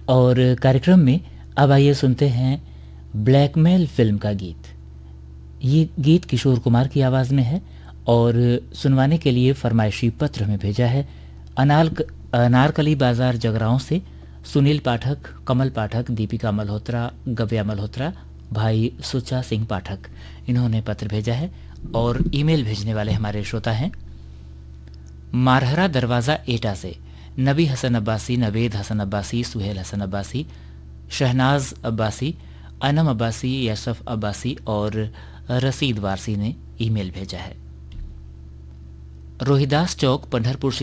और कार्यक्रम में अब आइए सुनते हैं ब्लैकमेल फिल्म का गीत। ये गीत किशोर कुमार की आवाज़ में है और सुनवाने के लिए फरमाइशी पत्र में भेजा है अनारकली बाजार जगराओं से सुनील पाठक, कमल पाठक, दीपिका मल्होत्रा, गव्या मल्होत्रा, भाई सुचा सिंह पाठक। इन्होंने पत्र भेजा है और ईमेल भेजने वाले हमारे श्रोता हैं मारहरा दरवाज़ा एटा से नबी हसन अब्बासी, नवेद हसन अब्बासी, सुहेल हसन अब्बासी, शहनाज अब्बासी, अनम अब्बासी, यसफ अब्बासी और रसीद वारसी ने ईमेल भेजा है। रोहिदास चौक, पंढरपुर